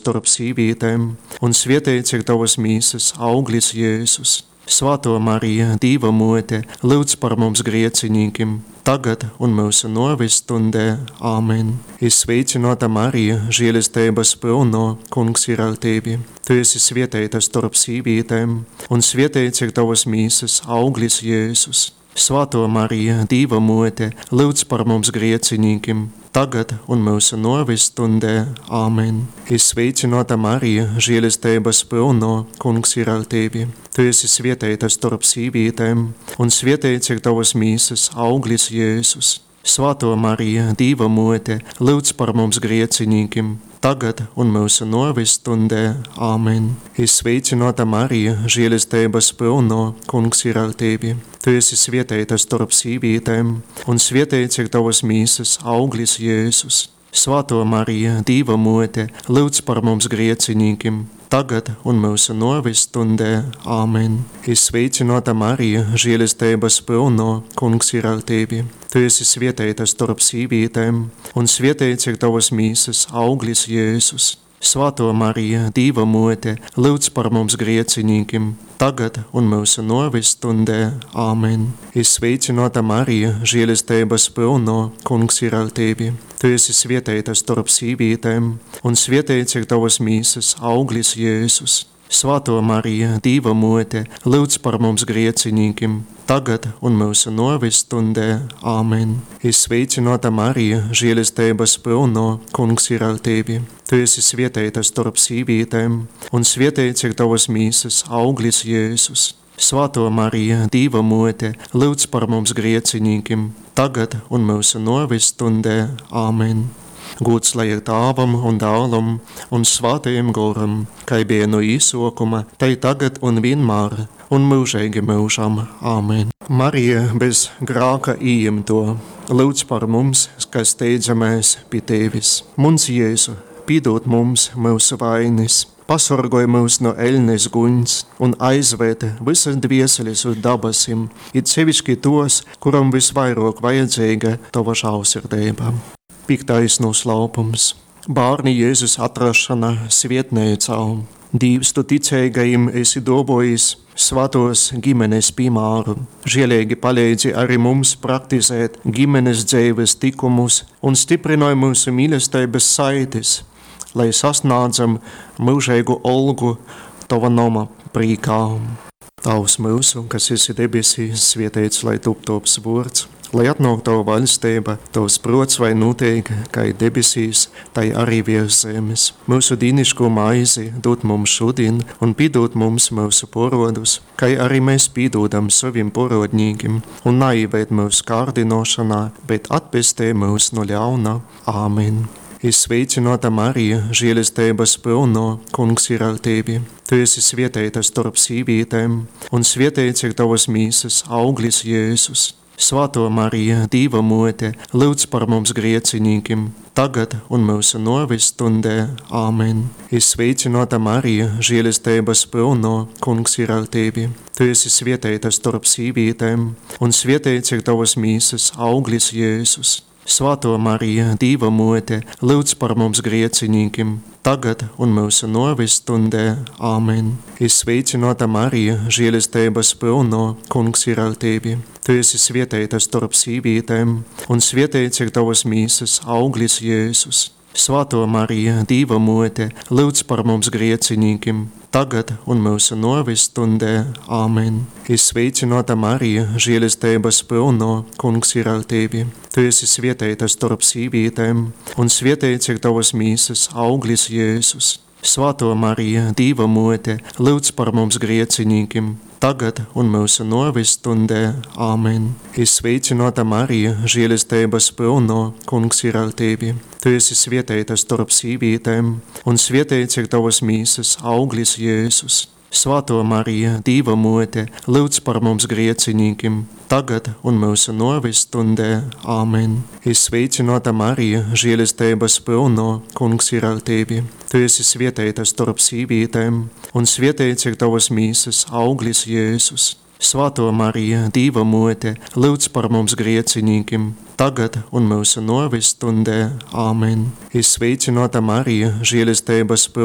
starp sīvītēm, un svētīts ir tavas mīsas auglis Jēzus. Svētā Marija, Dieva mote, lūdz par mums griecinīkim, tagad un mūsu nāves stundē. Āmen. Sveicināta Marija, žēlastības pilno, Kungs ir ar tevi. Tu esi svētīta starp sīvītēm, un svētīts ir tavas mīsas auglis Jēzus. Svētā Marija, Dieva mote, lūdz par mums griecinīkim, tagad un mūsu nāves stundē. Āmen. Sveicināta Marija, žēlastības pilno, Kungs ir ar tevi. Tu esi svētīta starp sīvītēm, un svētīts ir tavas mīsas auglis Jēzus. Svētā Marija, Dieva mote, lūdz par mums griecinīkim, tagad un mūsu nāves stundē. Āmen. Sveicināta Marija, žēlastības pilno, Kungs ir ar tevi. Tu esi svētīta starp sīvītēm, un svētīts ir tavas mīsas auglis Jēzus. Svētā Marija, Dieva mote, lūdz par mums griecinīkim, tagad un mūsu nāves stundē. Āmen. Sveicināta Marija, žēlastības pilno, Kungs ir ar tevi. Tu esi svētīta starp sīvītēm, un svētīts ir tavas mīsas auglis Jēzus. Svētā Marija, Dieva mote, lūdz par mums griecinīkim, tagad un mūsu nāves stundē. Āmen. Sveicināta Marija, žēlastības pilno, Kungs ir ar tevi. Tu esi svētīta starp sīvītēm, un svētīts ir tavas mīsas auglis Jēzus. Svētā Marija, Dieva mote, lūdz par mums griecinīkim, tagad un mūsu nāves stundē. Āmen. Sveicināta Marija, žēlastības pilno, Kungs ir ar tevi. Tu esi svētīta starp sīvītēm, un svētīts ir tavas mīsas auglis Jēzus. Svētā Marija, Dieva mote, lūdz par mums griecinīkim, tagad un mūsu nāves stundē. Āmen. Gods lai ir Tēvam un Dēlam un Svētajam Garam, kā bija no īsākuma, tai tagad un vienmēr, un mūžīgi mūžam. Āmen. Marija bez grēka ieņemto, lūdz par mums, kas steidzamies pie tevis. Mums Jēzu, piedod mums mūsu vainas, pasargāj mūs no ēļnes guņas un aizved visas dvieseles uz dabasim, it sevišķi tos, kuram visvairāk vajadzīga tava žēlsirdība. 5. noslēpums. Bērni Jēzus atrašana svētnīcā. Dievs, tu ticīgajiem esi dāvājis svētos ģimenes piemēru. Žēlīgi palīdzi arī mums praktizēt ģimenes dzīves likumus un stiprināj mūsu mīlestības saites, lai sasniedzam mūžīgu algu tava nama priekā. Tavs mūsu, kas esi debesīs, svētīts lai top tavs vārds. Lai atnāk tava valstība, tavs prots vai notiek, kā debesīs, tai arī virs zemes. Mūsu dīniško maizi dod mums šodien un piedod mums mūsu parodus, kā arī mēs piedodam saviem parodņīgiem, un neieved mūsu kārdinošanā, bet atpestī mūs no ļauna. Āmen. Sveicināta Marija, žēlastības pilno, Kungs ir ar tevi. Tu esi svētīta starp sīvītēm, un svētīts ir tavas mīsas auglis Jēzus. Svētā Marija, Dieva mote, lūdz par mums griecinīkim, tagad un mūsu nāves stundē. Āmen. Sveicināta Marija, žēlastības pilno, Kungs ir ar tevi. Tu esi svētīta starp sīvītēm, un svētīts ir tavas mīsas auglis Jēzus. Svētā Marija, Dieva mote, lūdz par mums griecinīkim, tagad un mūsu nāves stundē. Āmen. Sveicināta Marija, žēlastības pilno, Kungs ir ar tevi. Tu esi svētīta starp sīvītēm, un svētīts ir tavas mīsas auglis Jēzus. Svētā Marija, Dieva mote, lūdz par mums griecinīkim, tagad un mūsu nāves stundē. Āmen. Sveicināta Marija, žēlastības pilno, Kungs ir ar tevi. Tu esi svētīta starp sīvītēm, un svētīts ir tavas mīsas auglis Jēzus. Svētā Marija, Dieva mote, lūdz par mums griecinīkim, tagad un mūsu nāves stundē. Āmen. Sveicināta Marija, žēlastības pilno, Kungs ir ar tevi. Tu esi svētīta starp sīvītēm, un svētīts ir tavas mīsas auglis Jēzus. Svētā Marija, Dieva mote, lūdz par mums griecinīkim, tagad un mūsu nāves stundē. Āmen. Sveicināta Marija, žēlastības pilno, Kungs ir ar tevi. Tu esi svētīta starp sīvītēm, un svētīts ir tavas mīsas auglis Jēzus. Svētā Marija, Dieva mote, lūdz par mums griecinīkim, tagad un mūsu nāves stundē. Āmen. Sveicināta Marija, žēlastības pilno,